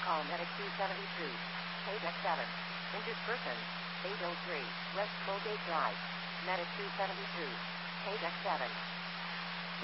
Call Medic 272. Paydeck 7. Injured person. 803. West Colgate Drive. Medic 272. Paydeck 7.